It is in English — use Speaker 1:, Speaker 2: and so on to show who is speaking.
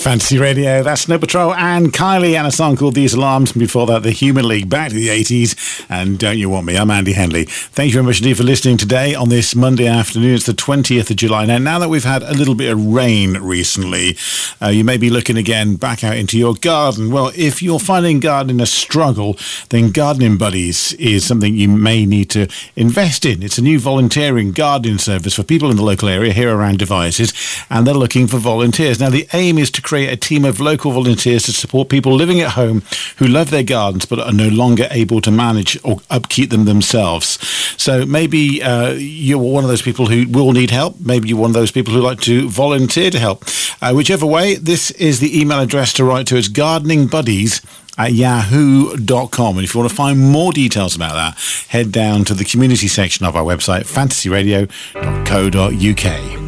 Speaker 1: Fantasy Radio, that's Snow Patrol and Kylie and a song called These Alarms. And before that, the Human League, back to the 80s. And Don't You Want Me? I'm Andy Henley. Thank you very much indeed for listening today on this Monday afternoon. It's the 20th of July. Now that we've had a little bit of rain recently, you may be looking again back out into your garden. Well, if you're finding gardening a struggle, then Gardening Buddies is something you may need to invest in. It's a new volunteering gardening service for people in the local area here around Devizes, and they're looking for volunteers. Now, the aim is to create a team of local volunteers to support people living at home who love their gardens but are no longer able to manage or upkeep them themselves. So maybe you're one of those people who will need help. Maybe you're one of those people who like to volunteer to help. Whichever way, this is the email address to write to. It's gardeningbuddies@yahoo.com. And if you want to find more details about that, head down to the community section of our website, fantasyradio.co.uk.